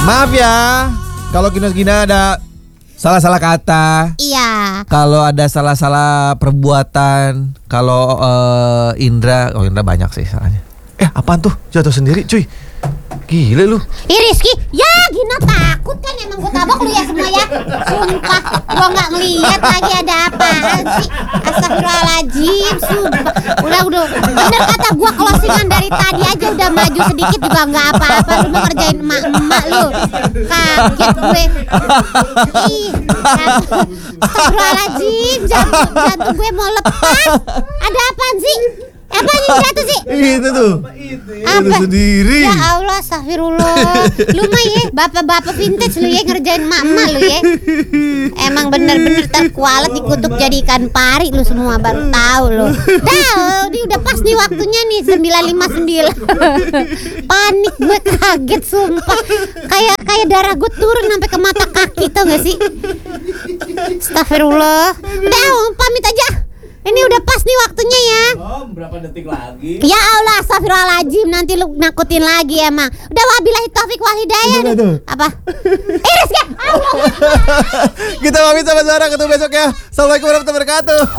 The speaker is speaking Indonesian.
Maaf ya, kalau Gina ada salah-salah kata. Iya. Kalau ada salah-salah perbuatan. Kalau Indra banyak sih salahnya. Apaan tuh? Jatuh sendiri cuy. Gila lu. Rizky, ya Gina takut kan, emang gue tabok lu ya semua ya. Sumpah, gue gak ngeliat lagi ada apaan sih. Astagfirullahaladzim, sumpah. Udah, bener kata gue, closingan dari tadi aja udah maju sedikit juga gak apa-apa. Lu mau ngerjain emak-emak lu. Kaget gue. Ih, astagfirullahaladzim, jantung gue mau lepas. Ada apaan sih? Apa yang jatuh sih? Itu tuh. Apa? Sendiri. Ya Allah, astagfirullah. Lu mah ya, bapak-bapak vintage lu ya, ngerjain emak-emak lu ya. Emang bener-bener terkualat dikutuk jadi ikan pari lu semua, baru tahu lu. Dah, ini udah pas nih waktunya nih 9:59. Panik gue, kaget sumpah. Kayak darah gue turun sampai ke mata kaki, tau gak sih? Astagfirullah. Udah, pamit aja. Ini udah pas nih waktunya ya. Berapa detik lagi? Ya Allah, astagfirullahaladzim, nanti lu nakutin lagi emang. Udah, wabillahi taufik wal hidayah. Apa? Rizky, Allah. Kita pamit sama Zara, ketemu besok ya. Assalamualaikum warahmatullahi wabarakatuh.